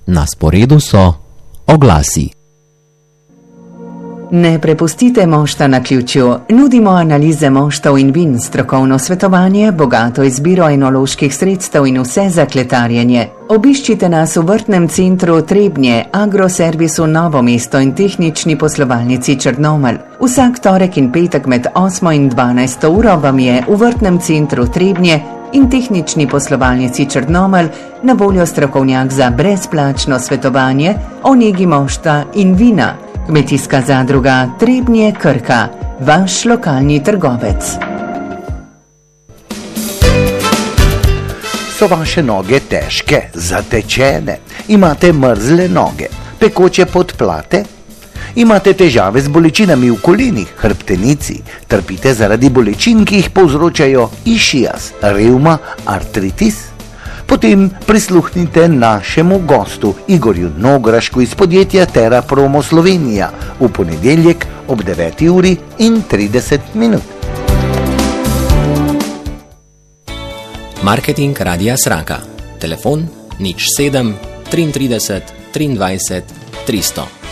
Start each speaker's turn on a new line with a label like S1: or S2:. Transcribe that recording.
S1: Na sporedu so oglasi.
S2: Ne prepustite mošta naključju. Nudimo analize moštov in vin, strokovno svetovanje, bogato izbiro enoloških sredstev in vse za kletarjenje. Obiščite nas v vrtnem centru Trebnje, Agroservisu Novo mesto in tehnični poslovalnici Črnomelj. Vsak torek in petek med 8 in 12 uro vam je v vrtnem centru Trebnje in tehnični poslovalnici Črnomelj na voljo strokovnjak za brezplačno svetovanje o negi mošta in vina. Kmetijska zadruga Trebnje Krka, vaš lokalni trgovec.
S3: So vaše noge težke, zatečene? Imate mrzle noge, pekoče podplate? Imate težave z bolečinami v kolenih, hrbtenici? Trpite zaradi bolečin, ki jih povzročajo išias, revma, artritis? Potem prisluhnite našemu gostu Igorju Nograšku iz podjetja Terra Promo Slovenija v ponedeljek ob 9:30.
S1: Marketing Radia Sraka. Telefon 07 33 23 300.